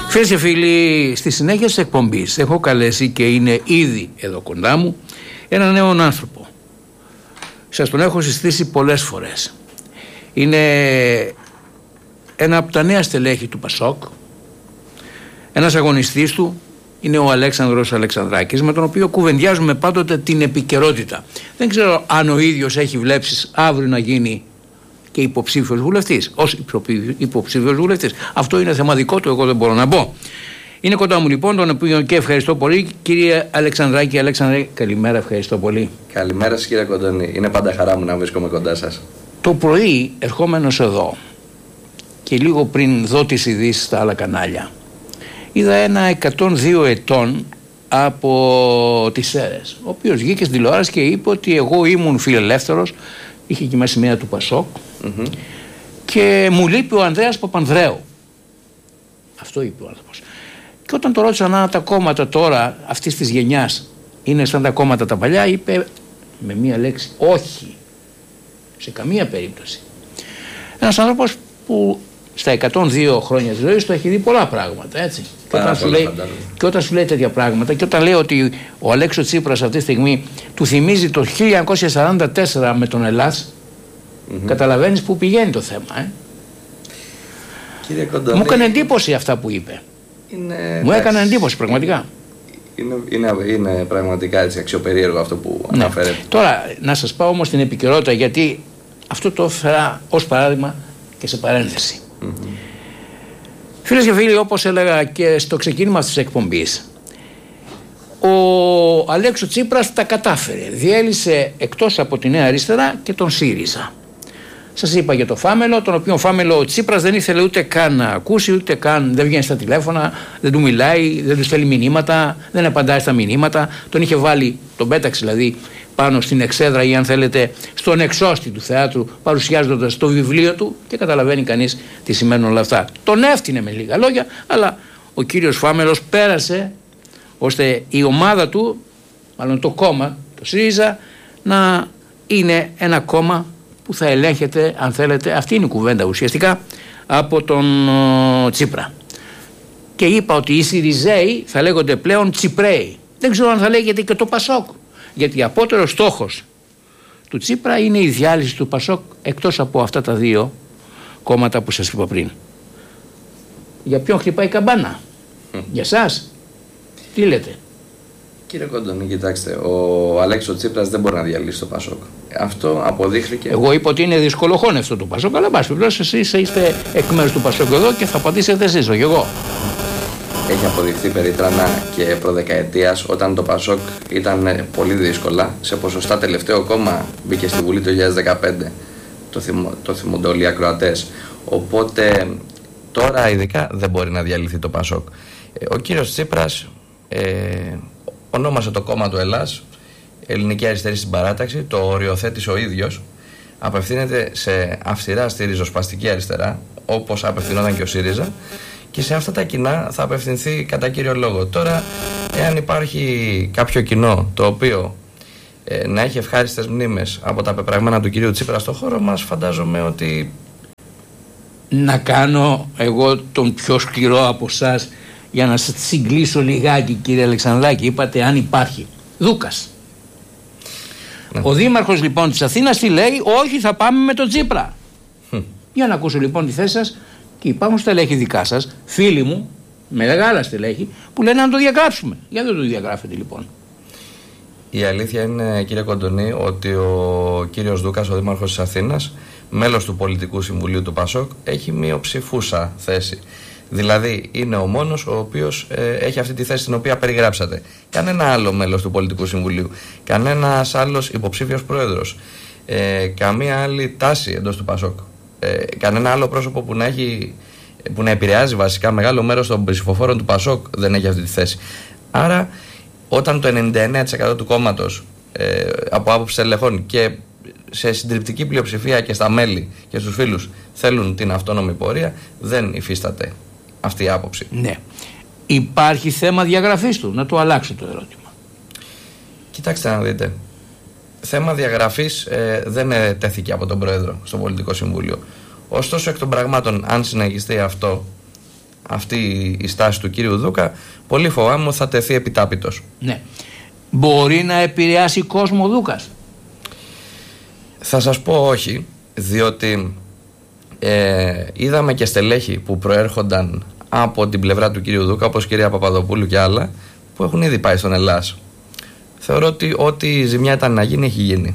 Φίλες και φίλοι, στη συνέχεια της εκπομπής έχω καλέσει και είναι ήδη εδώ κοντά μου έναν νέον άνθρωπο. Σας τον έχω συστήσει πολλές φορές. Είναι ένα από τα νέα στελέχη του Πασόκ. Ένας αγωνιστής του είναι ο Αλέξανδρος Αλεξανδράκης, με τον οποίο κουβεντιάζουμε πάντοτε την επικαιρότητα. Δεν ξέρω αν ο ίδιος έχει βλέψεις αύριο να γίνει και υποψήφιος βουλευτής, ως υποψήφιος βουλευτής. Αυτό είναι θέμα δικό του, εγώ δεν μπορώ να πω. Είναι κοντά μου λοιπόν, τον οποίο και ευχαριστώ πολύ, κύριε Αλεξανδράκη. Αλέξανδρε, καλημέρα, ευχαριστώ πολύ. Καλημέρα σας, κύριε Κοντώνη. Είναι πάντα χαρά μου να βρίσκομαι κοντά σας. Το πρωί, ερχόμενος εδώ και λίγο πριν δω τις ειδήσεις στα άλλα κανάλια, είδα ένα 102 ετών από τις Σέρρες, ο οποίος βγήκε στην τηλεόραση και είπε ότι εγώ ήμουν φιλελεύθερος, είχε και μέσα σημαία του Πασόκ, και μου λείπει ο Ανδρέας Παπανδρέου. Αυτό είπε ο άνθρωπος. Και όταν το ρώτησαν αν τα κόμματα τώρα αυτής της γενιάς είναι σαν τα κόμματα τα παλιά, είπε με μία λέξη όχι, σε καμία περίπτωση. Ένας άνθρωπος που στα 102 χρόνια της ζωής του έχει δει πολλά πράγματα, έτσι. Και όταν σου λέει τέτοια πράγματα, και όταν λέει ότι ο Αλέξος Τσίπρας αυτή τη στιγμή του θυμίζει το 1944 με τον Ελλάς, καταλαβαίνεις που πηγαίνει το θέμα. Κύριε Κοντώνη, μου έκανε εντύπωση αυτά που είπε. Μου έκανε εντύπωση πραγματικά. Είναι πραγματικά έτσι αξιοπερίεργο αυτό που αναφέρετε. Τώρα να σας πάω όμως στην επικαιρότητα, γιατί αυτό το έφερα ως παράδειγμα και σε παρένθεση. Φίλες και φίλοι, όπως έλεγα και στο ξεκίνημα της εκπομπής, ο Αλέξος Τσίπρας τα κατάφερε. Διέλυσε εκτός από τη Νέα Αριστερά και τον ΣΥΡΙΖΑ. Σας είπα για το Φάμελο, τον οποίο Φάμελο ο Τσίπρας δεν ήθελε ούτε καν να ακούσει, ούτε καν δεν βγαίνει στα τηλέφωνα, δεν του μιλάει, δεν του στέλνει μηνύματα, δεν απαντάει στα μηνύματα. Τον είχε βάλει, τον πέταξε δηλαδή πάνω στην εξέδρα ή αν θέλετε στον εξώστη του θεάτρου, παρουσιάζοντας το βιβλίο του, και καταλαβαίνει κανείς τι σημαίνουν όλα αυτά. Τον έφτιανε με λίγα λόγια, αλλά ο κύριος Φάμελος πέρασε ώστε η ομάδα του, μάλλον το κόμμα, το ΣΥΡΙΖΑ, να είναι ένα κόμμα που θα ελέγχεται, αν θέλετε, αυτή είναι η κουβέντα ουσιαστικά, από τον Τσίπρα. Και είπα ότι οι ΣΥΡΙΖΑΙ θα λέγονται πλέον Τσιπρέοι. Δεν ξέρω αν θα λέγεται και το Πασόκ. Γιατί απότερος στόχος του Τσίπρα είναι η διάλυση του Πασόκ, εκτός από αυτά τα δύο κόμματα που σας είπα πριν. Για ποιον χτυπάει η καμπάνα? Για σας? Τι λέτε? Κύριε Κοντώνη, κοιτάξτε, ο Αλέξος Τσίπρας δεν μπορεί να διαλύσει το Πασόκ. Αυτό αποδείχθηκε. Εγώ είπα ότι είναι δυσκολοχώνευτο το Πασόκ, αλλά μπας περιπτώσει εσείς είστε εκ μέρους του Πασόκ εδώ και θα απαντήσετε εσείς, όχι εγώ. Έχει αποδειχθεί περίτρανα και προδεκαετίας, όταν το Πασόκ ήταν πολύ δύσκολα. Σε ποσοστά τελευταίο κόμμα μπήκε στη Βουλή το 2015. Το θυμούνται όλοι οι ακροατές. Οπότε τώρα ειδικά δεν μπορεί να διαλυθεί το Πασόκ. Ο κύριος Τσίπρας ονόμασε το κόμμα του Ελλάς Ελληνική Αριστερή Συμπαράταξη, το οριοθέτησε ο ίδιος, απευθύνεται σε αυστηρά στη ριζοσπαστική αριστερά, όπως απευθυνόταν και ο ΣΥΡΙΖΑ, και σε αυτά τα κοινά θα απευθυνθεί κατά κύριο λόγο. Τώρα, εάν υπάρχει κάποιο κοινό το οποίο να έχει ευχάριστες μνήμες από τα πεπραγμένα του κυρίου Τσίπρα στο χώρο μας, φαντάζομαι ότι... Να κάνω εγώ τον πιο σκληρό από εσάς για να σας συγκλήσω λιγάκι, κύριε Αλεξανδράκη. Είπατε αν υπάρχει. Δούκας. Ο δήμαρχος λοιπόν της Αθήνας τι λέει? Όχι, θα πάμε με τον Τσίπρα. Για να ακούσω λοιπόν τη θέση σας. Και υπάρχουν στελέχη δικά σας, φίλοι μου, μεγάλα στελέχη, που λένε να το διαγράψουμε. Γιατί δεν το διαγράφετε λοιπόν? Η αλήθεια είναι, κύριε Κοντωνή, ότι ο κύριος Δούκας, ο δήμαρχος της Αθήνας, μέλος του Πολιτικού Συμβουλίου του Πασόκ, έχει μειοψηφούσα θέση. Δηλαδή είναι ο μόνος ο οποίος έχει αυτή τη θέση την οποία περιγράψατε. Κανένα άλλο μέλος του Πολιτικού Συμβουλίου, κανένας άλλος υποψήφιος πρόεδρος, καμία άλλη τάση εντός του Πασόκ, κανένα άλλο πρόσωπο που να επηρεάζει βασικά μεγάλο μέρος των ψηφοφόρων του Πασόκ δεν έχει αυτή τη θέση. Άρα όταν το 99% του κόμματος από άποψη τελεχών και σε συντριπτική πλειοψηφία και στα μέλη και στους φίλους θέλουν την αυτόνομη πορεία, δεν υφίσταται αυτή η άποψη. Ναι. Υπάρχει θέμα διαγραφής του? Να το αλλάξω το ερώτημα. Κοιτάξτε να δείτε. Θέμα διαγραφής δεν τέθηκε από τον Πρόεδρο στο Πολιτικό Συμβούλιο. Ωστόσο, εκ των πραγμάτων, αν συνεχιστεί αυτό, αυτή η στάση του κύριου Δούκα, πολύ φοβάμαι ότι θα τεθεί επιτάπητος. Ναι. Μπορεί να επηρεάσει κόσμο ο Δούκας? Θα σας πω όχι, διότι είδαμε και στελέχη που προέρχονταν από την πλευρά του κύριου Δούκα, όπως η κυρία Παπαδοπούλου και άλλα, που έχουν ήδη πάει στον Ελλάς. Θεωρώ ότι ό,τι ζημιά ήταν να γίνει έχει γίνει.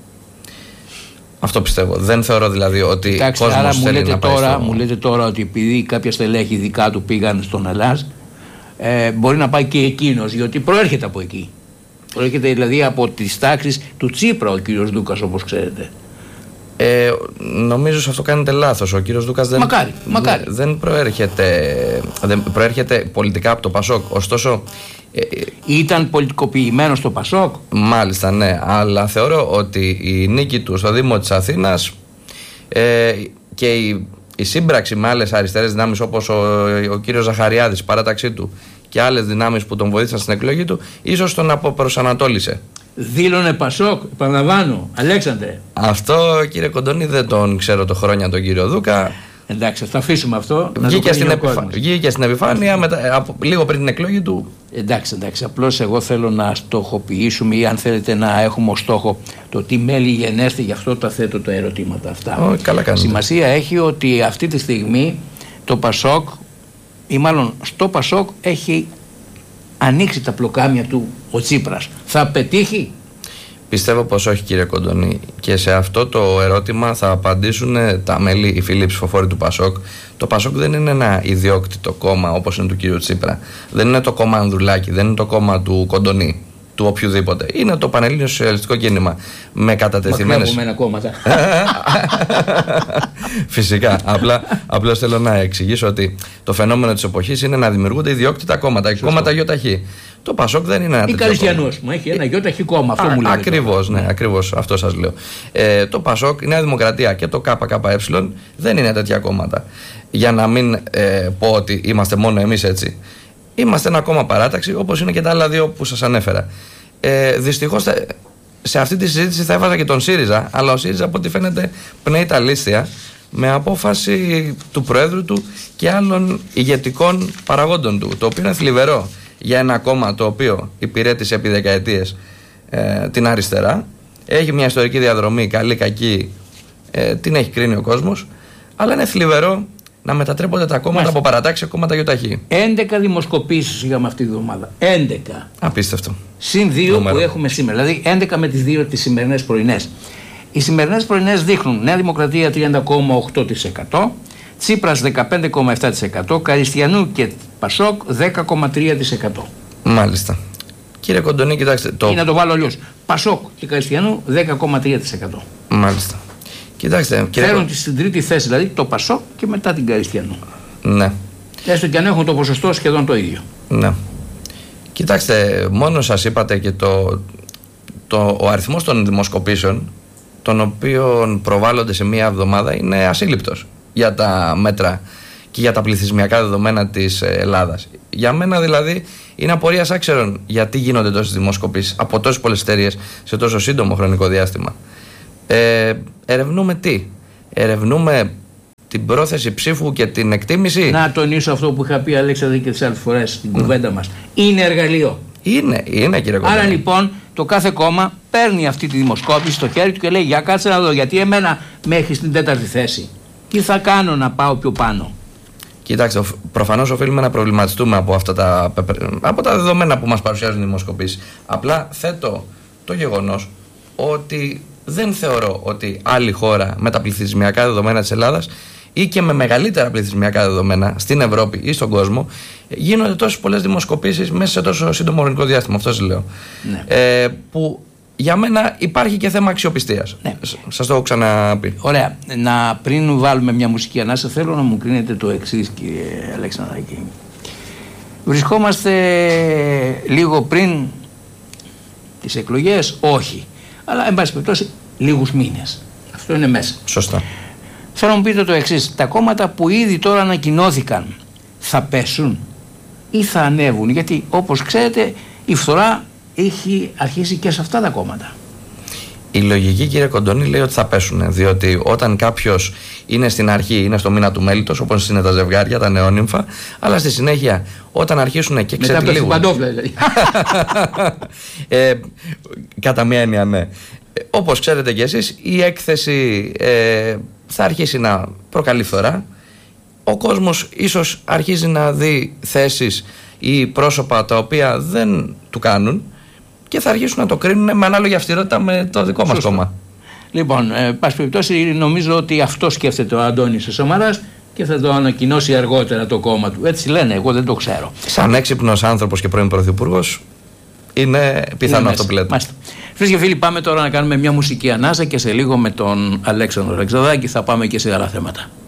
Αυτό πιστεύω. Δεν θεωρώ δηλαδή ότι κόσμος άρα θέλει να πάει μου λέτε τώρα ότι επειδή κάποια στελέχη δικά του πήγαν στον Ελλάς, μπορεί να πάει και εκείνος, γιατί προέρχεται από εκεί. Προέρχεται δηλαδή από τις τάξεις του Τσίπρα ο κύριος Δούκας, όπως ξέρετε. Νομίζω σε αυτό κάνετε λάθος. Ο κύριος Δούκας δεν προέρχεται πολιτικά από το Πασόκ. Ωστόσο, ήταν πολιτικοποιημένο στο Πασόκ. Μάλιστα, ναι. Αλλά θεωρώ ότι η νίκη του στο Δήμο της Αθήνας και η σύμπραξη με άλλες αριστερές δυνάμεις, όπως ο κύριος Ζαχαριάδης, η παράταξή του, και άλλες δυνάμεις που τον βοήθησαν στην εκλογή του, ίσως τον προσανατόλισε. Δήλωνε Πασόκ, επαναλαμβάνω, Αλέξανδρε. Αυτό, κύριε Κοντονή, δεν τον ξέρω το χρόνια τον κύριο Δούκα. Εντάξει, θα αφήσουμε αυτό. Βγήκε στην επιφάνεια λίγο πριν την εκλογή του. Εντάξει, απλώς εγώ θέλω να στοχοποιήσουμε, ή αν θέλετε να έχουμε ως στόχο το τι μέλη γενέστε, γι' αυτό τα θέτω τα ερωτήματα αυτά. Καλά κάνετε. Σημασία έχει ότι αυτή τη στιγμή το Πασόκ, ή μάλλον στο Πασόκ, έχει ανοίξει τα πλοκάμια του ο Τσίπρας. Θα πετύχει? Πιστεύω πως όχι, κύριε Κοντονή, και σε αυτό το ερώτημα θα απαντήσουν τα μέλη, οι φίλοι ψηφοφόροι του Πασόκ. Το Πασόκ δεν είναι ένα ιδιόκτητο κόμμα όπως είναι του κύριου Τσίπρα. Δεν είναι το κόμμα Ανδρουλάκη, δεν είναι το κόμμα του Κοντονή, του οποιοδήποτε. Είναι το Πανελλήνιο Σοσιαλιστικό Κίνημα με κατατεθειμένες. Μακριά από μένα κόμματα. Φυσικά. Απλώς θέλω να εξηγήσω ότι το φαινόμενο της εποχής είναι να δημιουργούνται ιδιόκτητα κόμματα. Κόμματα ΙΧ. Το Πασόκ δεν είναι ένα τέτοιο. Ή Καριστιανός μου έχει ένα ΙΧ κόμμα. Αυτό μου λέει. Ακριβώς, ναι, ακριβώς αυτό σας λέω. Το Πασόκ, η Νέα Δημοκρατία και το ΚΚΕ δεν είναι τέτοια κόμματα. Για να μην πω ότι είμαστε μόνο εμείς έτσι. Είμαστε ένα κόμμα παράταξη, όπως είναι και τα άλλα δύο που σας ανέφερα. Δυστυχώς σε αυτή τη συζήτηση θα έβαζα και τον ΣΥΡΙΖΑ, αλλά ο ΣΥΡΙΖΑ από ό,τι φαίνεται πνέει τα λίστια με απόφαση του Προέδρου του και άλλων ηγετικών παραγόντων του, το οποίο είναι θλιβερό για ένα κόμμα το οποίο υπηρέτησε επί δεκαετίες την αριστερά, έχει μια ιστορική διαδρομή, καλή, κακή, την έχει κρίνει ο κόσμος, αλλά είναι θλιβερό να μετατρέπονται τα κόμματα από παρατάξεις σε κόμματα ΙΧ. 11 δημοσκοπήσεις είχαμε αυτή τη βδομάδα. 11. Απίστευτο. Συν 2 που έχουμε σήμερα. Δηλαδή 11 με τις 2 τις σημερινές πρωινές. Οι σημερινές πρωινές δείχνουν Νέα Δημοκρατία 30,8%, Τσίπρας 15,7%, Καριστιανού και Πασόκ 10,3%. Μάλιστα. Κύριε Κοντονή, κοιτάξτε. Ή να το βάλω αλλιώς. Πασόκ και Καριστιανού 10,3%. Μάλιστα. Κοιτάξτε. Φέρουν στην τρίτη θέση, δηλαδή το Πασόκ και μετά την Καριστιανού. Ναι. Έστω και αν έχουν το ποσοστό σχεδόν το ίδιο. Ναι. Κοιτάξτε, μόνο σας είπατε και ο αριθμός των δημοσκοπήσεων, των οποίων προβάλλονται σε μία εβδομάδα, είναι ασύλληπτος για τα μέτρα και για τα πληθυσμιακά δεδομένα της Ελλάδας. Για μένα δηλαδή είναι απορίας άξερων γιατί γίνονται τόσες δημοσκοπήσεις από τόσες πολλές εταιρείες σε τόσο σύντομο χρονικό διάστημα. Ερευνούμε τι? Ερευνούμε την πρόθεση ψήφου και την εκτίμηση. Να τονίσω αυτό που είχα πει, Αλέξανδρε, και τις άλλες φορές στην κουβέντα μας. Είναι εργαλείο. Είναι κύριε Κοντονή. Άρα λοιπόν το κάθε κόμμα παίρνει αυτή τη δημοσκόπηση στο χέρι του και λέει: για κάτσε να δω, γιατί εμένα με έχει στην 4η θέση. Τι θα κάνω να πάω πιο πάνω? Κοιτάξτε, προφανώς οφείλουμε να προβληματιστούμε από τα δεδομένα που μας παρουσιάζουν οι δημοσκοπήσεις. Απλά θέτω το γεγονός ότι δεν θεωρώ ότι άλλη χώρα με τα πληθυσμιακά δεδομένα της Ελλάδας ή και με μεγαλύτερα πληθυσμιακά δεδομένα στην Ευρώπη ή στον κόσμο γίνονται τόσες πολλές δημοσκοπήσεις μέσα σε τόσο σύντομο χρονικό διάστημα. Αυτό σας λέω. Ναι. Που για μένα υπάρχει και θέμα αξιοπιστίας. Ναι. Σας το έχω ξαναπεί. Ωραία. Πριν βάλουμε μια μουσική ανάσα, θέλω να μου κρίνετε το εξής, κύριε Αλέξανδρακή. Βρισκόμαστε λίγο πριν τις εκλογές, όχι. Αλλά εν πάση περιπτώσει λίγους μήνες. Αυτό είναι μέσα. Σωστά. Θέλω να μου πείτε το εξής. Τα κόμματα που ήδη τώρα ανακοινώθηκαν θα πέσουν ή θα ανέβουν? Γιατί όπως ξέρετε η φθορά έχει αρχίσει και σε αυτά τα κόμματα. Η λογική, κύριε Κοντονή, λέει ότι θα πέσουν. Διότι όταν κάποιος είναι στην αρχή, είναι στο μήνα του μέλιτος, όπως είναι τα ζευγάρια, τα νεόνυμφα, αλλά στη συνέχεια όταν αρχίσουν και ξετυλίγουν. Μετά πέφτει παντόφλα, δηλαδή. Κατά μία έννοια, ναι. Όπως ξέρετε κι εσείς, η έκθεση θα αρχίσει να προκαλεί φθορά. Ο κόσμος ίσως αρχίζει να δει θέσεις ή πρόσωπα τα οποία δεν του κάνουν και θα αρχίσουν να το κρίνουν με ανάλογη αυστηρότητα με το δικό μας κόμμα. Λοιπόν, πάση περιπτώσει, νομίζω ότι αυτό σκέφτεται ο Αντώνης Σαμαράς και θα το ανακοινώσει αργότερα το κόμμα του. Έτσι λένε, εγώ δεν το ξέρω. Σαν έξυπνος άνθρωπος και πρώην πρωθυπουργός, είναι πιθανό αυτό που λέτε. Φίλοι και φίλοι, πάμε τώρα να κάνουμε μια μουσική ανάσα και σε λίγο με τον Αλέξανδρο Ρεξαδάκη θα πάμε και σε άλλα θέματα.